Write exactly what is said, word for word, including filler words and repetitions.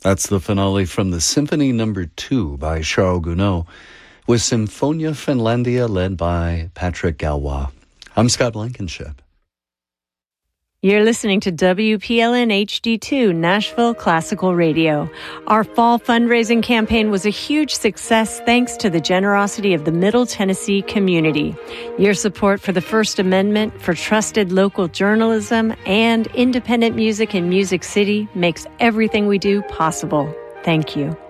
That's the finale from the Symphony Number Two by Charles Gounod, with Symphonia Finlandia led by Patrick Galois. I'm Scott Blankenship. You're listening to W P L N H D two, Nashville Classical Radio. Our fall fundraising campaign was a huge success thanks to the generosity of the Middle Tennessee community. Your support for the First Amendment, for trusted local journalism, and independent music in Music City makes everything we do possible. Thank you.